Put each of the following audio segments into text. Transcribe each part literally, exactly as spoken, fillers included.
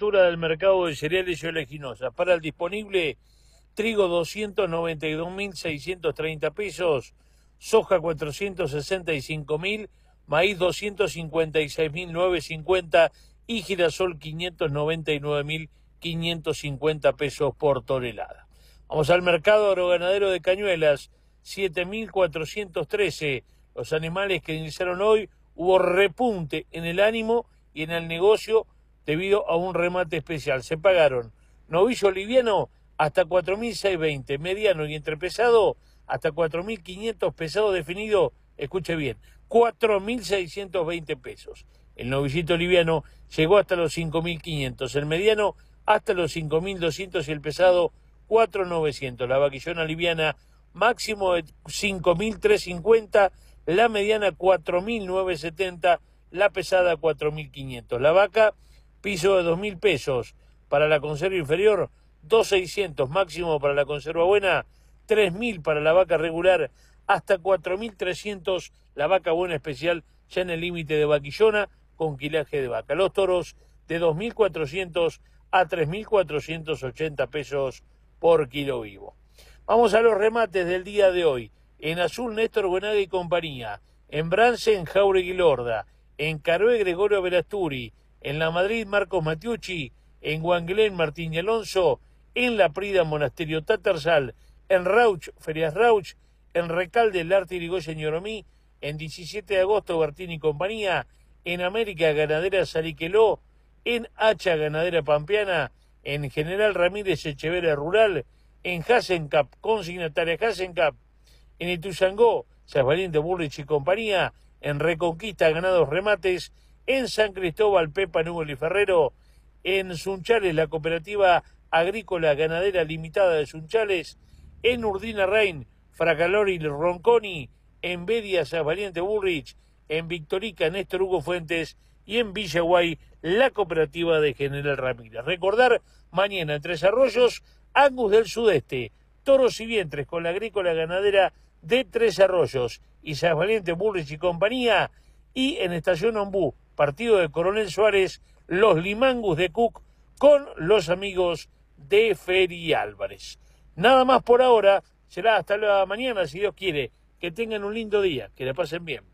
temperatura del mercado de cereales y oleaginosas. Para el disponible, trigo doscientos noventa y dos mil seiscientos treinta pesos, soja cuatrocientos sesenta y cinco mil, maíz doscientos cincuenta y seis mil novecientos cincuenta y girasol quinientos noventa y nueve mil quinientos cincuenta pesos por tonelada. Vamos al mercado agroganadero de Cañuelas, siete mil cuatrocientos trece. Los animales que iniciaron hoy, hubo repunte en el ánimo y en el negocio debido a un remate especial. Se pagaron novillo liviano hasta cuatro mil seiscientos veinte, mediano y entrepesado hasta cuatro mil quinientos, pesado definido, escuche bien, cuatro mil seiscientos veinte pesos. El novillito liviano llegó hasta los cinco mil quinientos, el mediano hasta los cinco mil doscientos y el pesado cuatro mil novecientos. La vaquillona liviana máximo de cinco mil trescientos cincuenta, la mediana cuatro mil novecientos setenta, la pesada cuatro mil quinientos. La vaca, piso de dos mil pesos. Para la conserva inferior, dos mil seiscientos. Máximo para la conserva buena, tres mil para la vaca regular, hasta cuatro mil trescientos la vaca buena especial, ya en el límite de vaquillona con quilaje de vaca. Los toros de dos mil cuatrocientos a tres mil cuatrocientos ochenta pesos por kilo vivo. Vamos a los remates del día de hoy. En Azul, Néstor Buenaga y compañía. En Brance, Jauregui Lorda. En Caroé, Gregorio Verasturi. En La Madrid, Marcos Matiucci. En Guanglén, Martín y Alonso. En La Prida, Monasterio Tatarsal. En Rauch, Ferias Rauch. En Recalde, Larte, Irigoyen y Oromí. En diecisiete de agosto, Bertín y compañía. En América, Ganadera Sariqueló. En Hacha, Ganadera Pampeana. En General Ramírez Echeverria Rural. En Hasencap, consignataria Hasencap. En Ituzangó, San Valiente Burrich y compañía. En Reconquista, Ganados Remates. En San Cristóbal, Pepa Nubel y Ferrero. En Sunchales, la cooperativa agrícola ganadera limitada de Sunchales. En Urdina Rein, Fracalori y Ronconi. En Bedia, San Valiente Burrich. En Victorica, Néstor Hugo Fuentes. Y en Villaguay, la cooperativa de General Ramírez. Recordar, mañana en Tres Arroyos, Angus del Sudeste, Toros y Vientres con la agrícola ganadera de Tres Arroyos y San Valiente Burrich y compañía. Y en Estación Ombú, partido de Coronel Suárez, los Limangus de Cook con los amigos de Feri Álvarez. Nada más por ahora, será hasta la mañana si Dios quiere. Que tengan un lindo día, que la pasen bien.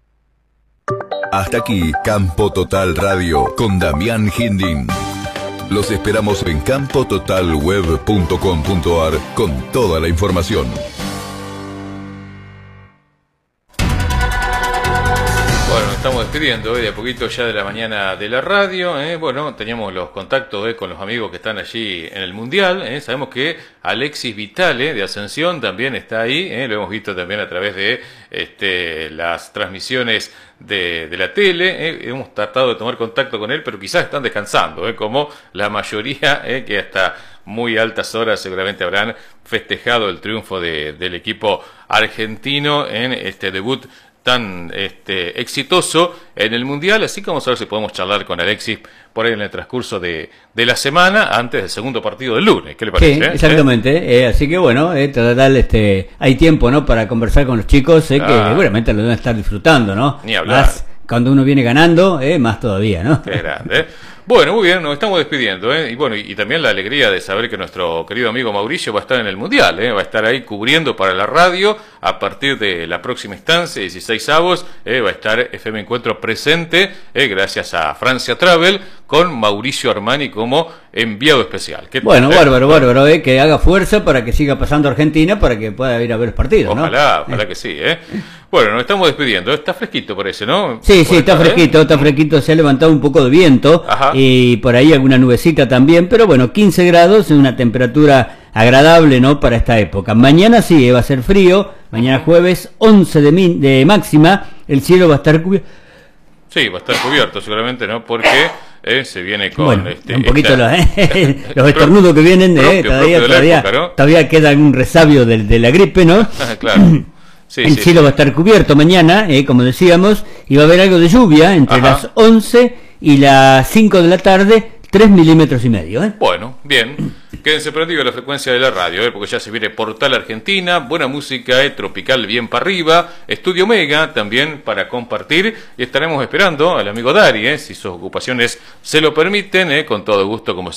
Hasta aquí, Campo Total Radio con Damián Hindin. Los esperamos en campo total web punto com punto ar con toda la información. Bueno, estamos despidiendo eh, de a poquito ya de la mañana de la radio. Eh. Bueno, teníamos los contactos eh, con los amigos que están allí en el Mundial. Eh. Sabemos que Alexis Vitale de Ascensión también está ahí. Eh. Lo hemos visto también a través de este, las transmisiones de, de la tele. Eh. Hemos tratado de tomar contacto con él, pero quizás están descansando, eh, como la mayoría eh, que hasta muy altas horas seguramente habrán festejado el triunfo de, del equipo argentino en este debut tan este, exitoso en el Mundial, así que vamos a ver si podemos charlar con Alexis por ahí en el transcurso de, de la semana, antes del segundo partido del lunes. ¿Qué le parece? Sí, exactamente. ¿Eh? Eh, así que bueno, eh, total, este, hay tiempo, ¿no?, para conversar con los chicos, eh, ah. que seguramente lo deben estar disfrutando, ¿no? Ni hablar. Más cuando uno viene ganando, eh, más todavía, ¿no? Qué grande, ¿eh? Bueno, muy bien, nos estamos despidiendo, ¿eh? Y bueno, y, y también la alegría de saber que nuestro querido amigo Mauricio va a estar en el Mundial, ¿eh? Va a estar ahí cubriendo para la radio a partir de la próxima instancia, dieciséis avos, ¿eh? Va a estar F M Encuentro presente, ¿eh? Gracias a Francia Travel, con Mauricio Armani como enviado especial. ¿Qué bueno, tal, eh? bárbaro, bárbaro, ¿eh? Que haga fuerza para que siga pasando Argentina, para que pueda ir a ver los partidos, ¿no? Ojalá, ojalá eh. que sí, ¿eh? Bueno, nos estamos despidiendo. Está fresquito, parece, ¿no? Sí, sí, está ¿eh? fresquito, está fresquito. Se ha levantado un poco de viento. Ajá. Y por ahí alguna nubecita también. Pero bueno, quince grados es una temperatura agradable, ¿no?, para esta época. Mañana sí, va a ser frío. Mañana jueves, once de, min de máxima. El cielo va a estar cubierto. Sí, va a estar cubierto seguramente, ¿no? Porque eh, se viene con... Bueno, este, un poquito esta... los, eh, los estornudos que vienen. Eh, propio, todavía, propio de todavía, época, ¿no? todavía queda algún resabio de, de la gripe, ¿no? Claro. Sí, el sí, cielo sí. va a estar cubierto mañana, eh, como decíamos, y va a haber algo de lluvia entre Ajá. las once y las cinco de la tarde, tres milímetros y medio. ¿eh? Bueno, bien. Quédense prendidos a la frecuencia de la radio, ¿eh? Porque ya se viene Portal Argentina, buena música, ¿eh? Tropical bien para arriba, Estudio Mega también para compartir, y estaremos esperando al amigo Dari, ¿eh? Si sus ocupaciones se lo permiten, ¿eh? Con todo gusto, como